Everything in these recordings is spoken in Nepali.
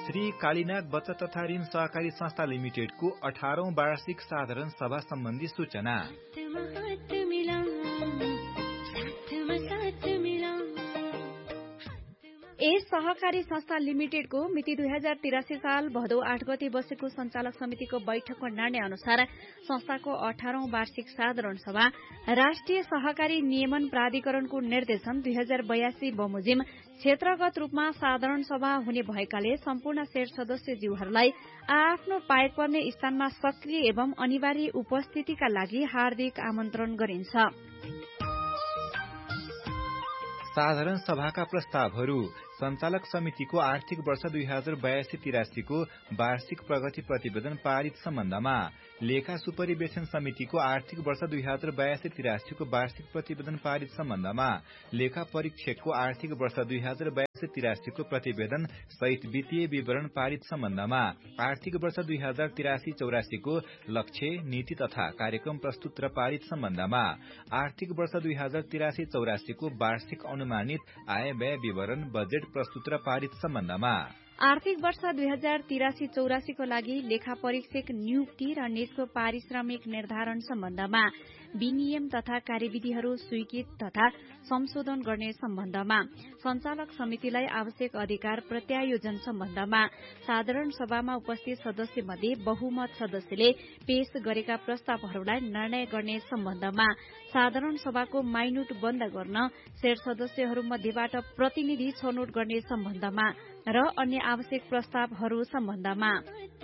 श्री कालीनाग बचत तथा ऋण सहकारी संस्था लिमिटेडको 18औं वार्षिक साधारण सभा सम्बन्धी सूचना। यस सहकारी संस्था लिमिटेडको मिति 2083 साल भदौ 8 गते बसेको सञ्चालक समितिको बैठकको निर्णय अनुसार संस्थाको 18औं वार्षिक साधारण सभा राष्ट्रिय सहकारी नियमन प्राधिकरणको निर्देशन 2082 बमोजिम क्षेत्रगत रूपमा साधारण सभा हुने भएकाले सम्पूर्ण शेयर सदस्यज्यूहरूलाई आफ्नो पाएक पर्ने स्थानमा सक्रिय एवं अनिवार्य उपस्थितिका लागि हार्दिक आमन्त्रण गरिन्छ। साधारण सभाका प्रस्तावहरू। सञ्चालक समितिको आर्थिक वर्ष 2082-83 को वार्षिक प्रगति प्रतिवेदन पारित सम्बन्धमा, लेखा सुपरिवेक्षण समितिको आर्थिक वर्ष 2082-83 को वार्षिक प्रतिवेदन पारित सम्बन्धमा, लेखा परीक्षकको आर्थिक वर्ष 2082-83 को प्रतिवेदन सहित वित्तीय विवरण पारित सम्बन्धमा, आर्थिक वर्ष 2083-84 को लक्ष्य, नीति तथा कार्यक्रम प्रस्तुत र पारित सम्बन्धमा, आर्थिक वर्ष 2083-84 को वार्षिक अनुमानित आय व्यय विवरण बजेट प्रस्तुत र पारित सम्बन्धमा, आर्थिक वर्ष 2083-84 को लागि लेखा परीक्षक नियुक्ति र निजको पारिश्रमिक निर्धारण सम्बन्धमा, विनियम तथा कार्यविधिहरू स्वीकृत तथा संशोधन गर्ने सम्बन्धमा, सञ्चालक समितिलाई आवश्यक अधिकार प्रत्यायोजन सम्बन्धमा, साधारण सभामा उपस्थित सदस्य मध्ये बहुमत सदस्यले पेश गरेका प्रस्तावहरूलाई निर्णय गर्ने सम्बन्धमा, साधारण सभाको माइनुट बन्द गर्न शेयर सदस्यहरू मध्येबाट प्रतिनिधि छनौट गर्ने सम्बन्धमा र अन्य आवश्यक प्रस्तावहरू सम्बन्धमा।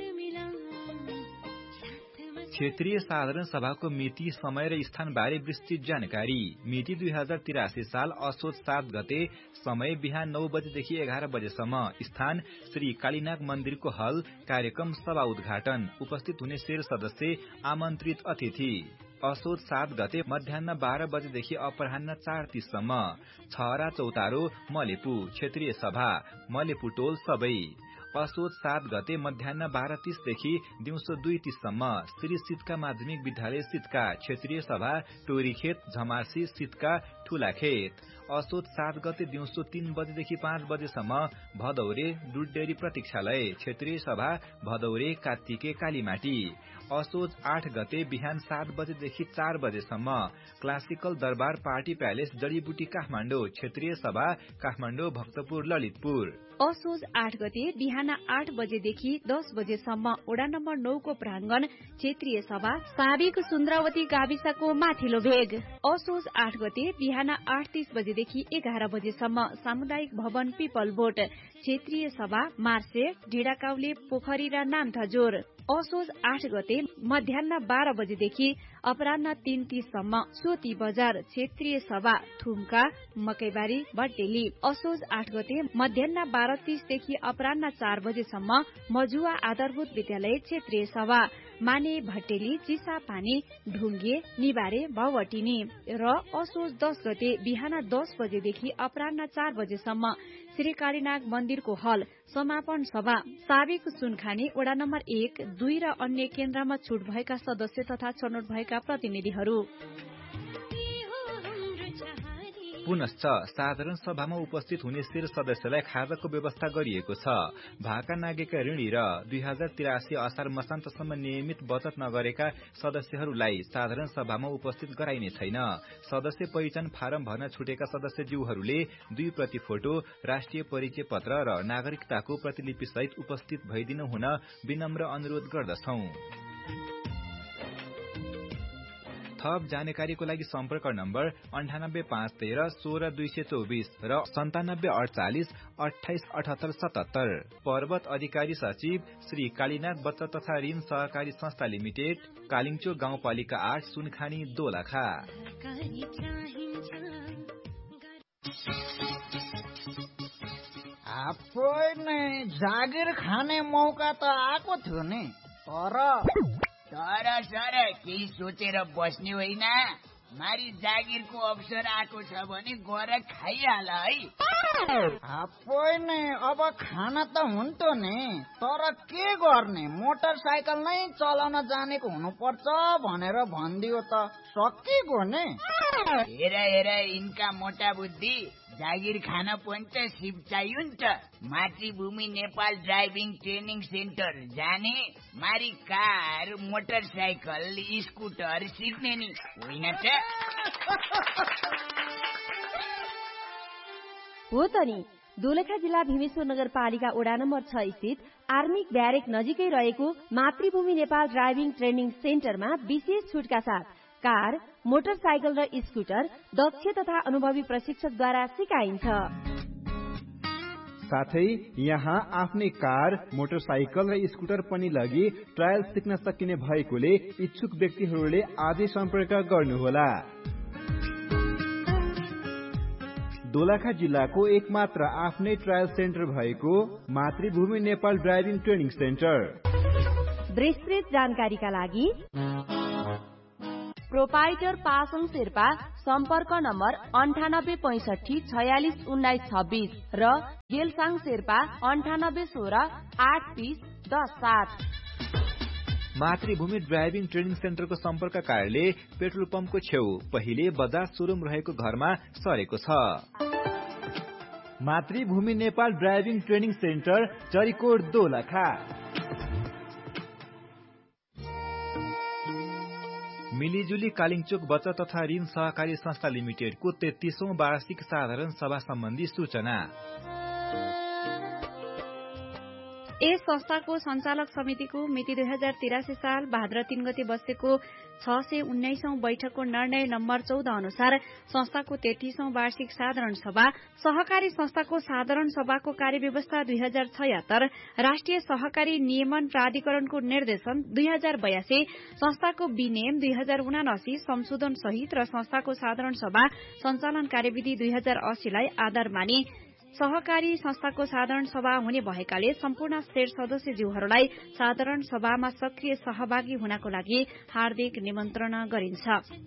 क्षेत्रीय साधारण सभाको मिति, समय र स्थान बारे विस्तृत जानकारी। मिति 2083 साल असोज 7 गते, समय बिहान 9 बजेदेखि 11 बजेसम्म, स्थान श्री कालीनाग मन्दिरको हल, कार्यक्रम सभा उद्घाटन, उपस्थित हुने शेयर सदस्य, आमन्त्रित अतिथि। असोज 7 गते मध्याह 12 बजेदेखि अपराह्न 4:30 सम्म, छहरा चौतारो, मलेपु, क्षेत्रीय सभा, मलेपु टोल सबै। असोज 7 गते मध्याह 12:30 देखि दिउँसो 2:30 सम्म, श्री सितका माध्यमिक विद्यालय सितका, क्षेत्रीय सभा, टोरीखेत, झमासी, सितका, ठूलाखेत। असोज 7 गते दिउँसो 3 बजेदेखि 5 बजेसम्म, भदौरे, दुधडेरी प्रतीक्षालय, क्षेत्रीय सभा, भदौरे, कात्तिके, कालीमाटी। असोज 8 गते बिहान 7 बजेदेखि 4 बजेसम्म, क्लासिकल दरबार पार्टी प्यालेस, जडीबुटी, काठमाडौँ, क्षेत्रीय सभा, काठमाडौँ, भक्तपुर, ललितपुर। असोज 8 गते बिहान 8 बजेदेखि 10 बजेसम्म, वडा नम्बर 9 को प्राङ्गण, क्षेत्रीय सभा, साबिक सुन्द्रावती गाविसको माथिल्लो भेग। असोज 8 गते बिहान 8:30 बजेदेखि 11 बजेसम्म, सामुदायिक भवन पिपल बोट, क्षेत्रीय सभा, मार्से, ढिडाकाउले, पोखरी र नामथाजोर। असोज 8 गते मध्याह 12 बजेदेखि अपराह्न 3:30 सम्म, सोती बजार, क्षेत्रीय सभा, थुम्का, मकैबारी, भट्टेली। असोज 8 गते मध्याह 12:30 देखि अपराह्न 4 बजेसम्म, मजुवा आधारभूत विद्यालय, क्षेत्रीय सभा, माने, भट्टेली, चिसापानी, ढुङ्गे, निबारे, भवटिनी। र असोज 10 गते बिहान 10 बजेदेखि अपराह्न 4 बजेसम्म, श्री कालीनाग मन्दिरको हल, समापन सभा, साबिक सुनखानी, वडा नम्बर 1, 2 र अन्य केन्द्रमा छुट भएका सदस्य तथा छनौट भएका प्रतिनिधिहरू। पुनश्च साधारण सभामा उपस्थित हुने शेयर सदस्यलाई खाजाको व्यवस्था गरिएको छ। भाका नागेका ऋणी र 2083 असार मसान्तसम्म नियमित बचत नगरेका सदस्यहरूलाई साधारण सभामा उपस्थित गराइने छैन। सदस्य पहिचान फारम भर्न छुटेका सदस्यज्यूहरूले 2 प्रति फोटो, राष्ट्रिय परिचय पत्र र नागरिकताको प्रतिलिपि सहित उपस्थित भइदिनु हुन विनम्र अनुरोध गर्दछौं। थप जानकारीको लागि सम्पर्क नम्बर 985113 16224 र 9748 28 78 77। पर्वत अधिकारी सचिव श्री कालीनाग बचत तथा ऋण सहकारी संस्था लिमिटेड, कालिङचोक गाउँपालिका 8, सुनखानी, दोलखा। जागिर खाने मौका त आएको थियो नि, तर केही सोचेर बस्ने होइन। मारी जागिरको अवसर आएको छ भने गएर खाइहाल है। अब खाना त हुन्थ्यो नि, तर के गर्ने, मोटरसाइकल नै चलाउन जानेको हुनुपर्छ भनेर भनिदियो त सकिगयो नि। हेर यिनका मोटा बुद्धि, जागिर खान पनि त सिप चाहियो नि त। मातृभूमि नेपाल ड्राइभिङ ट्रेनिङ सेन्टर जाने, मारी कार, मोटरसाइकल, स्कुटर सिक्ने नि होइन त? हो त नि। दोलखा जिल्ला भीमेश्वर नगरपालिका वडा नम्बर 6 स्थित आर्मी ब्यारेक नजिकै रहेको मातृभूमि नेपाल ड्राइभिङ ट्रेनिङ सेन्टरमा विशेष छुटका साथ कार, मोटरसाइकल र स्कुटर दक्ष तथा अनुभवी प्रशिक्षकद्वारा सिकाइन्छ। साथै यहाँ आफ्नै कार, मोटरसाइकल र स्कुटर पनि लगी ट्रायल सिक्न सकिने भएकोले इच्छुक व्यक्तिहरूले आजै सम्पर्क गर्नुहोला। दोलखा जिल्लाको एकमात्र आफ्नै ट्रायल सेन्टर भएको मातृभूमि नेपाल ड्राइभिङ ट्रेनिङ सेन्टर। विस्तृत जानकारीका लागि प्रोपाइटर पासङ शेर्पा सम्पर्क नम्बर 9865461926 र गेलसाङ शेर्पा 98168307। मातृभूमि ड्राइभिङ ट्रेनिङ सेन्टरको सम्पर्क कार्यालय पेट्रोल पम्पको छेउ पहिले बजाज सोरुम रहेको घरमा सरेको छ। मातृभूमि Nepal driving training centre Charikot Dolakha. मिलिजुली कालिङचोक बचत तथा ऋण सहकारी संस्था लिमिटेडको 33औं वार्षिक साधारण सभा सम्बन्धी सूचना। यस संस्थाको सञ्चालक समितिको मिति 2083 साल भाद्र 3 गते बसेको 619औं बैठकको निर्णय नम्बर 14 अनुसार संस्थाको 33औं वार्षिक साधारण सभा, सहकारी संस्थाको साधारण सभाको कार्यव्यवस्था 2076, राष्ट्रिय सहकारी नियमन प्राधिकरणको निर्देशन 2082, संस्थाको विनियम 2079 संशोधन सहित र संस्थाको साधारण सभा सञ्चालन कार्यविधि 2080 लाई आधार मानि सहकारी संस्थाको साधारण सभा हुने भएकाले सम्पूर्ण शेर सदस्यज्यूहरूलाई साधारण सभामा सक्रिय सहभागी हुनको लागि हार्दिक निमन्त्रणा गरिन्छ।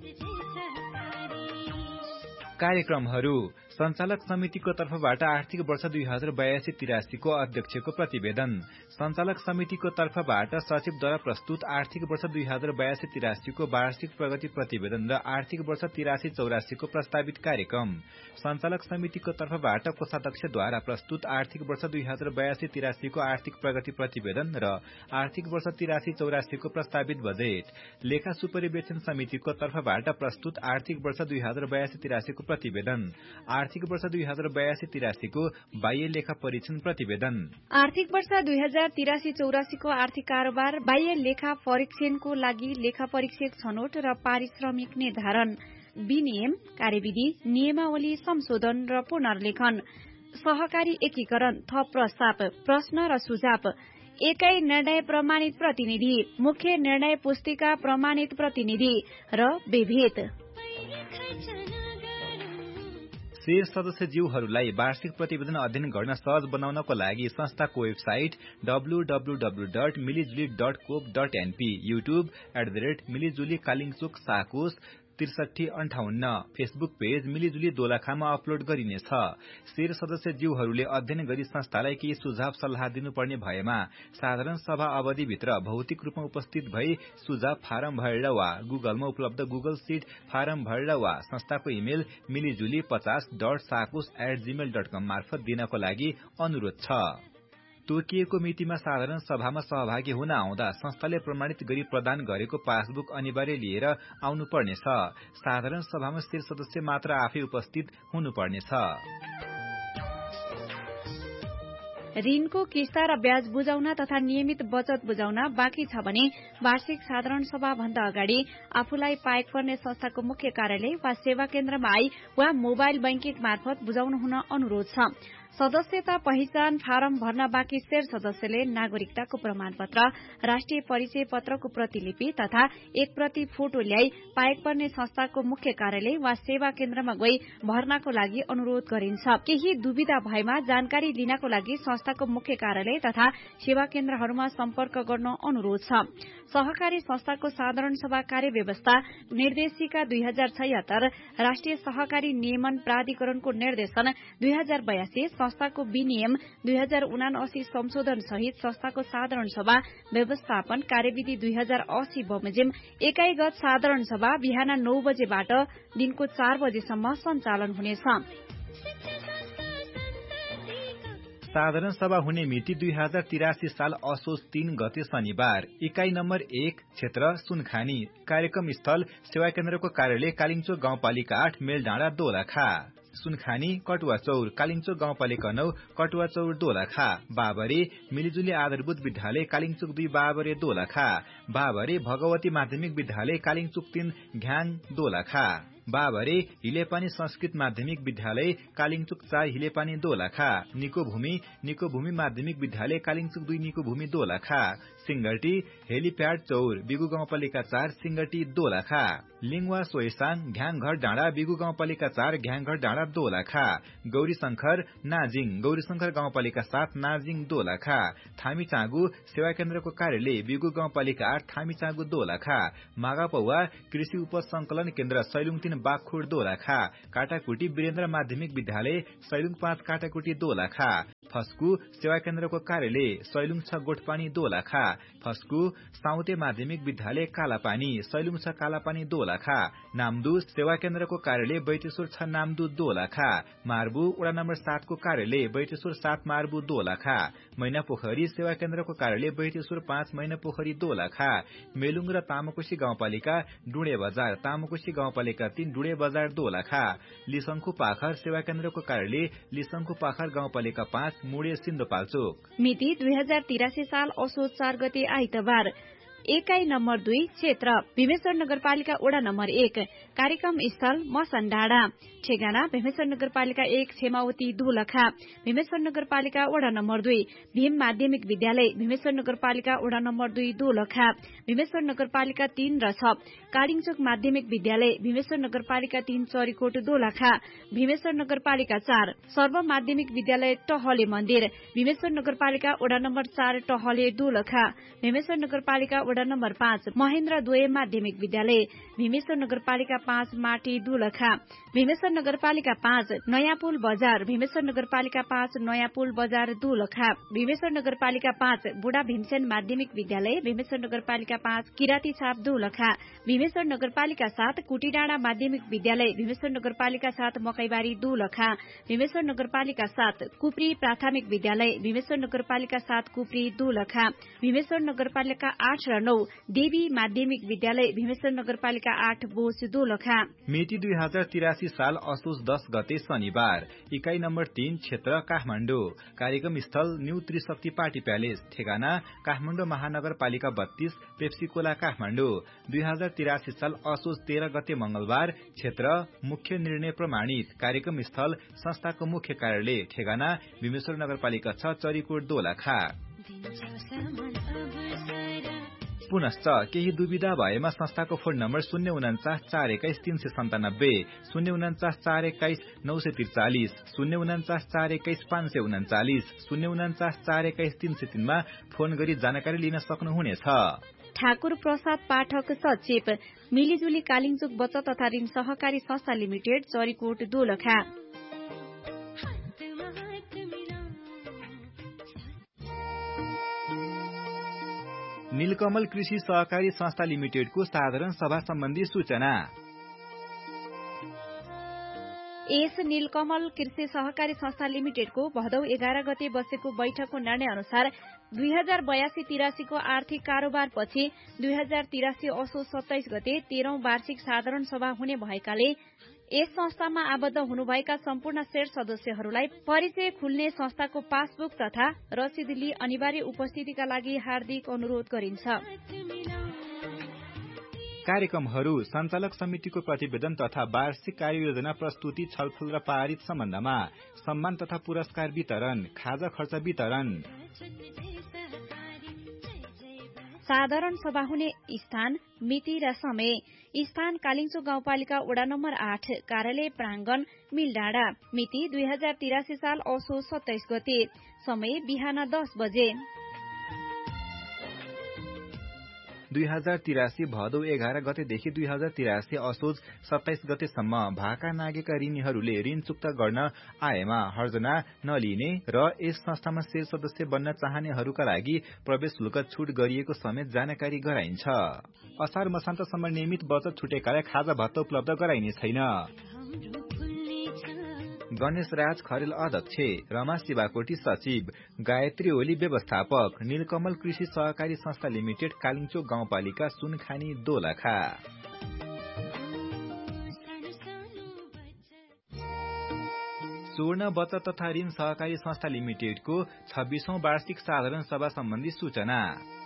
कार्यक्रमहरू सञ्चालक समितिको तर्फबाट आर्थिक वर्ष 2082-83 को अध्यक्षको प्रतिवेदन। सञ्चालक समितिको तर्फबाट सचिवद्वारा प्रस्तुत आर्थिक वर्ष 2082-83 को वार्षिक प्रगति प्रतिवेदन र आर्थिक वर्ष 83-84 को प्रस्तावित कार्यक्रम। सञ्चालक समितिको तर्फबाट कोषाध्यक्षद्वारा प्रस्तुत आर्थिक वर्ष 2082-83 को आर्थिक प्रगति प्रतिवेदन र आर्थिक वर्ष 83-84 को प्रस्तावित बजेट। लेखा सुपरिवेक्षण समितिको तर्फबाट प्रस्तुत आर्थिक वर्ष 2082-83 को प्रतिवेदन। आर्थिक वर्ष 2082-83 को बाह्य लेखा परीक्षण प्रतिवेदन। आर्थिक वर्ष 2083-84 को आर्थिक कारोबार बाह्य लेखा परीक्षणको लागि लेखा परीक्षक छनौट र पारिश्रमिक निर्धारण, विनियम, कार्यविधि, नियमावली संशोधन र पुनर्लेखन, सहकारी एकीकरण, थप प्रस्ताव, प्रश्न र सुझाव, एकै निर्णय प्रमाणित प्रतिनिधि, मुख्य निर्णय पुस्तिका प्रमाणित प्रतिनिधि र विभेद। शेर सदस्यज्यूहरूलाई वार्षिक प्रतिवेदन अध्ययन गर्न सहज बनाउनको लागि संस्थाको website www.milijuli.coop.np, YouTube @मिलिजुली कालिङचोक साकोस 6358, Facebook page मिलिजुली दोलखामा upload गरिनेछ। शेर सदस्यज्यूहरूले अध्ययन गरी संस्थालाई केही सुझाव सल्लाह दिनुपर्ने भएमा साधारण सभा अवधिभित्र भौतिक रूपमा उपस्थित भई सुझाव फारम भरेर वा गुगलमा उपलब्ध गुगल सीट फारम भरेर वा संस्थाको इमेल milijuli50.sakos@gmail.com मार्फत दिनको लागि अनुरोध छ। तोकिएको मितिमा साधारण सभामा सहभागी हुन आउँदा संस्थाले प्रमाणित गरी प्रदान गरेको पासबुक अनिवार्य लिएर आउनुपर्नेछ। साधारण सभामा शेर सदस्य मात्र आफै उपस्थित हुनुपर्नेछ। ऋणको किस्ता र ब्याज बुझाउन तथा नियमित बचत बुझाउन बाँकी छ भने वार्षिक साधारण सभा भन्दा अगाडि आफूलाई पाएक पर्ने संस्थाको मुख्य कार्यालय वा सेवा केन्द्रमा आई वा मोबाइल बैंकिङ मार्फत बुझाउनु हुन अनुरोध छ। सदस्यता पहिचान फारम भर्न बाँकी शेर सदस्यले नागरिकताको प्रमाणपत्र, राष्ट्रिय परिचय पत्रको प्रतिलिपि तथा एक प्रति फोटो ल्याई पाएक पर्ने संस्थाको मुख्य कार्यालय वा सेवा केन्द्रमा गई भर्नको लागि अनुरोध गरिन्छ। केही दुविधा भएमा जानकारी लिनको लागि संस्थाको मुख्य कार्यालय तथा सेवा केन्द्रहरूमा सम्पर्क गर्न अनुरोध छ। सहकारी संस्थाको साधारण सभा कार्यव्यवस्था निर्देशिका 2076, राष्ट्रिय सहकारी नियमन प्राधिकरणको निर्देशन 2082, संस्थाको विनियम 2079 संशोधन सहित संस्थाको साधारण सभा व्यवस्थापन कार्यविधि 2080 बमोजिम एकाइगत साधारण सभा बिहान 9 बजेबाट दिनको 4 बजेसम्म सञ्चालन हुनेछ। साधारण सभा हुने मिति 2083 साल असोज 3 गते शनिबार। इकाई नम्बर 1 क्षेत्र सुनखानी। कार्यक्रम स्थल सेवा केन्द्रको कार्यालय कालिङचोक गाउँपालिका 8 मेलडाँडा दोलखा। सुनखानी कटुवा चौर कालिङचोक गाउँपालिका 9 कटुवा चौर दोलखा। बाबरे मिलिजुली आधारभूत विद्यालय कालिङचोक 2 बाबरे दोलखा। बाबरे भगवती माध्यमिक विद्यालय कालिङचोक 3 घ्याङ दोलखा। बाबरे हिलेपानी संस्कृत माध्यमिक विद्यालय कालिङचोक 4 हिलेपानी दोलखा। निको भूमि माध्यमिक विद्यालय कालिङचोक 2 निको भूमि दोलखा। सिंगटी हेलिप्याड चौर बिगु गाउँपालिका 4 सिंगटी दोलखा। लिङवा सोयसाङ घ्याङघर डाँडा बिगु गाउँपालिका 4 घ्याङघर डाँडा दोलखा। गौरी शंकर गाउँपालिका 7 नाजिङ दोलखा। थामी चाँगु सेवा केन्द्रको कार्यालय बिगु गाउँपालिका 8 थामी चाँगु दोलखा। मागापौवा कृषि उपज संकलन केन्द्र सैलुङ 3 बागखोड दोलखा। काटाकुटी वीरेन्द्र माध्यमिक विद्यालय सैलुङ 5 काटाकुटी दोलखा। फस्कु सेवा केन्द्रको कार्यालय सैलुङ 6 गोठपानी दोलखा। फस्कु साउते माध्यमिक विद्यालय कालापानी सैलुङ 6 कालापानी दोलखा। नामदु सेवा केन्द्रको कार्यालय बैतेश्वर 6 नामदु दोलखा। मार्बु वडा नम्बर 7 को कार्यालय बैतेश्वर 7 मार्बु दोलखा। मैनापोखरी सेवा केन्द्रको कार्यालय बैतेश्वर 5 मैनापोखरी दोलखा। मेलुङ र तामाकोशी गाउँपालिका डुडे बजार तामाकोशी गाउँपालिका 3 डुडे बजार दोलखा। लिसंखु पाखर सेवा केन्द्रको कार्यालय लिसंखु पाखर गाउँपालिका 5 मुडे सिन्धुपाल्चोक। मिति 2083 साल असोज 4 गते आइतबार। इकाई नम्बर 2 क्षेत्र भीमेश्वर नगरपालिका वडा नम्बर 1 कार्यक्रम स्थल मसन डाँडा। ठेगाना भीमेश्वर नगरपालिका 1 क्षेमावती दोलखा। भीमेश्वर नगरपालिका वडा नम्बर 2 भीम माध्यमिक विद्यालय भीमेश्वर नगरपालिका वडा नम्बर 2 दोलखा। भीमेश्वर नगरपालिका 3 र 6 कालिङचोक माध्यमिक विद्यालय भीमेश्वर नगरपालिका 3 चरीकोट दोलखा। भीमेश्वर नगरपालिका 4 सर्व माध्यमिक विद्यालय टहले मन्दिर भीमेश्वर नगरपालिका वडा नम्बर 4 टहले दोलखा। भीमेश्वर नगरपालिका वडा नम्बर 5 महेन्द्र द्वय माध्यमिक विद्यालय भीमेश्वर नगरपालिका 5 माटी दोलखा। भीमेश्वर नगरपालिका 5 नयाँ पुल बजार भीमेश्वर नगरपालिका 5 नयाँ पुल बजार दोलखा। भीमेश्वर नगरपालिका 5 बुढा भीमसेन माध्यमिक विद्यालय भीमेश्वर नगरपालिका 5 किराती छाप दोलखा। भीमेश्वर नगरपालिका 7 कुटीडाँडा माध्यमिक विद्यालय भीमेश्वर नगरपालिका 7 मकैबारी दोलखा। भीमेश्वर नगरपालिका 7 कुप्री प्राथमिक विद्यालय भीमेश्वर नगरपालिका 7 कुप्री दोलखा। भीमेश्वर नगरपालिका 8 र 9 देवी माध्यमिक विद्यालय भीमेश्वर नगरपालिका 8 बोस दोलखा। मिति 2083 साल असोज 10 गते शनिबार। इकाई नम्बर 3 क्षेत्र काठमाडौँ। कार्यक्रम स्थल न्यू त्रिशक्ति पार्टी प्यालेस। ठेगाना काठमाडौँ महानगरपालिका 32 पेप्सीकोला काठमाडौँ। 2083 साल असोज 13 गते मंगलबार। क्षेत्र मुख्य निर्णय प्रमाणित। कार्यक्रम स्थल संस्थाको मुख्य कार्यालय। ठेगाना भीमेश्वर नगरपालिका 6 चरीकोट दोलखा। पुनश्च केही दुविधा भएमा संस्थाको फोन नम्बर 049 421 397 049 421 943 049 421 539 049 421 303 मा फोन गरी जानकारी लिन सक्नुहुनेछ। ठाकुर प्रसाद पाठक सचिव मिलिजुली कालिङचोक बचत तथा ऋण सहकारी संस्था लिमिटेड चरीकोट दोलखा। नीलकमल कृषि सहकारी संस्था लिमिटेडको साधारण सभा सम्बन्धी सूचना। यस नीलकमल कृषि सहकारी संस्था लिमिटेडको भदौ 11 गते बसेको बैठकको निर्णय अनुसार 2082-83 को आर्थिक कारोबारपछि 2083 असोज 27 गते 13औं वार्षिक साधारण सभा हुने भएकाले यस संस्थामा आबद्ध हुनुभएका सम्पूर्ण शेयर सदस्यहरूलाई परिचय खुल्ने संस्थाको पासबुक तथा रसिद लिई अनिवार्य उपस्थितिका लागि हार्दिक अनुरोध गरिन्छ। कार्यक्रमहरू सञ्चालक समितिको प्रतिवेदन तथा वार्षिक कार्ययोजना प्रस्तुति छलफल र पारित सम्बन्धमा सम्मान तथा पुरस्कार वितरण खाजा खर्च वितरण। साधारण सभा हुने स्थान मिति र समय। स्थान कालिङचोक गाउँपालिका वडा नम्बर 8 कार्यालय प्राङ्गण मिलडाँडा। मिति 2083 साल असोज 27 गते। समय बिहान 10 बजे। 2083 भदौ 11 गतेदेखि 2083 असोज 27 गतेसम्म भाका नागेका ऋणीहरूले ऋण चुक्ता गर्न आएमा हर्जना नलिने र यस संस्थामा शेयर सदस्य बन्न चाहनेहरूका लागि प्रवेश शुल्क छुट गरिएको समेत जानकारी गराइन्छ। असार मसान्तसम्म नियमित बचत छुटेकालाई खाजा भत्ता उपलब्ध गराइने छैन। गणेश राज खरेल अध्यक्ष, रमा शिवाकोटी सचिव, गायत्री ओली व्यवस्थापक, नीलकमल कृषि सहकारी संस्था लिमिटेड कालिङचोक गाउँपालिका सुनखानी दोलखा। स्वर्ण बचत तथा ऋण सहकारी संस्था लिमिटेडको 26औं वार्षिक साधारण सभा सम्बन्धी सूचना।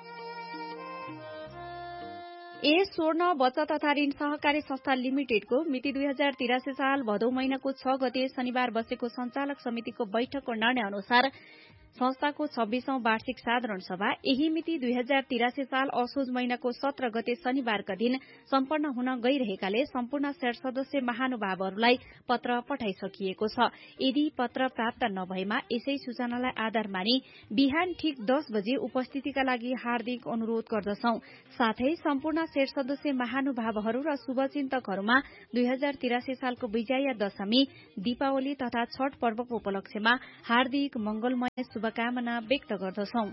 स्वर्ण बचत तथा ऋण सहकारी संस्था लिमिटेडको मिति 2083 साल भदौ महिनाको 6 गते शनिबार बसेको सञ्चालक समितिको बैठकको निर्णय अनुसार संस्थाको 26औं वार्षिक साधारण सभा यही मिति 2083 साल असोज महिनाको 17 गते शनिबारका दिन सम्पन्न हुन गइरहेकाले सम्पूर्ण शेयर सदस्य महानुभावहरूलाई पत्र पठाइसकिएको छ। यदि पत्र प्राप्त नभएमा यसै सूचनालाई आधार मानि बिहान ठीक 10 बजे उपस्थितिका लागि हार्दिक अनुरोध गर्दछौं। साथै सम्पूर्ण शेयर सदस्य महानुभावहरू र शुभचिन्तकहरूमा 2083 सालको विजया दशमी, दीपावली तथा छठ पर्वको उपलक्ष्यमा हार्दिक मंगलमय शुभकामना व्यक्त गर्दछौं।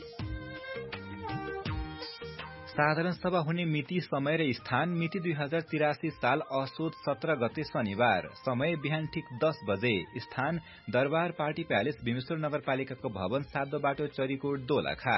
साधारण सभा हुने मिति, समय र स्थान। मिति 2083 साल असोज 17 गते शनिबार। समय बिहान ठीक 10 बजे। स्थान दरबार पार्टी प्यालेस, भीमेश्वर नगरपालिकाको भवन, 7 बाटो, चरीकोट, दोलखा।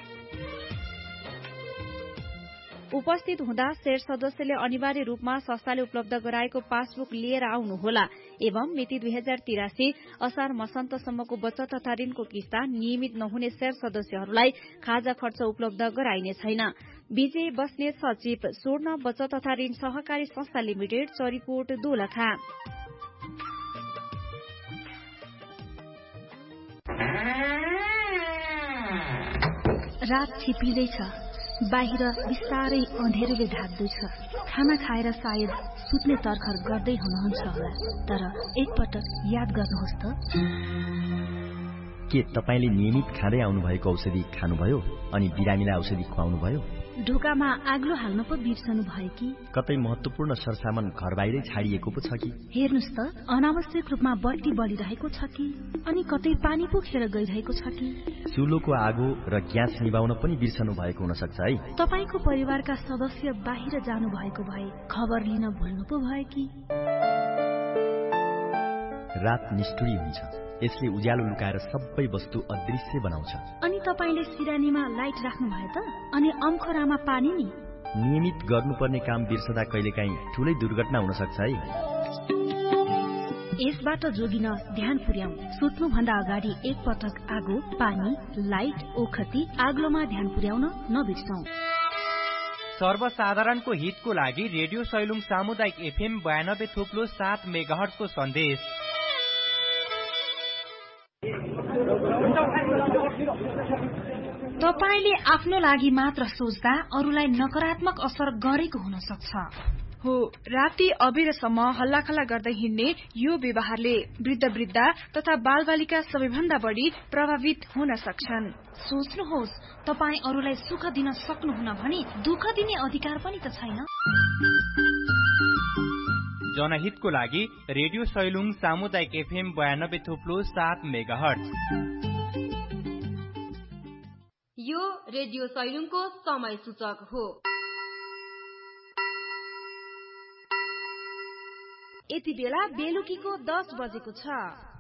उपस्थित हुँदा शेयर सदस्यले अनिवार्य रूपमा संस्थाले उपलब्ध गराएको पासबुक लिएर आउनुहोला एवं मिति 2083 असार मसन्तसम्मको बचत तथा ऋणको किस्ता नियमित नहुने शेयर सदस्यहरूलाई खाजा खर्च उपलब्ध गराइने छैन। विजय बस्नेत सचिव, स्वर्ण बचत तथा ऋण सहकारी संस्था लिमिटेड, चरीकोट, दोलखा। रात छिपिँदैछ, बाहिर बिस्तारै अँधेरोले ढाक्दैछ। खाना खाएर सायद सुत्ने तर्खर गर्दै हुनुहुन्छ होला, तर एकपटक याद गर्नुहोस् त, के तपाईले नियमित खाँदै आउनुभएको औषधि खानुभयो अनि बिरामीलाई औषधि खुवाउनुभयो? ढोकामा आग्लो हाल्न पो बिर्सनु भयो कि? कतै महत्वपूर्ण सरसामान घर बाहिरै छाडिएको पो छ कि? हेर्नुस् त, अनावश्यक रूपमा बत्ती बलिरहेको छ कि? अनि कतै पानी पो खेर गइरहेको छ कि? चुलोको आगो र ग्यास निभाउन पनि बिर्सनु भएको हुन सक्छ है। तपाईको परिवारका सदस्य बाहिर जानु भएको भए खबर लिन भुल्नु पो भयो कि? रात निष्ठुरी हुन्छ, यसले उज्यालो लुकाएर सबै वस्तु अदृश्य बनाउँछ। अनि तपाईले सिरानीमा लाइट राख्नु भयो त? अनि अम्खोरामा पानी नि? नियमित गर्नुपर्ने काम बिर्सदा कहिलेकाहीँ ठूलै दुर्घटना हुन सक्छ है। यसबाट जोगिन ध्यान पुर्याऊ। सुत्नु भन्दा अगाडि एक पटक आगो, पानी, लाइट, ओखती, आग्लोमा ध्यान पुर्याउन नबिर्सौं। सर्वसाधारणको हितको लागि रेडियो सैलुङ सामुदायिक FM 92.7 मेगाहर्जको सन्देश। तपाईले आफ्नो लागि मात्र सोच्दा अरूलाई नकारात्मक असर गरेको हुन सक्छ। हो, राति अबेरसम्म हल्लाखल्ला गर्दै हिँड्ने यो व्यवहारले वृद्ध तथा बालबालिका सबैभन्दा बढी प्रभावित हुन सक्छन्। सोच्नुहोस्, तपाई अरूलाई सुख दिन सक्नुहुन्न भने दुःख दिने अधिकार पनि त छैन। जनहितको लागि रेडियो सैलुङ सामुदायिक FM 92.7 मेगाहर्ज। यो रेडियो सैलुङको समय सूचक हो। यति बेला बेलुकीको 10 बजेको छ।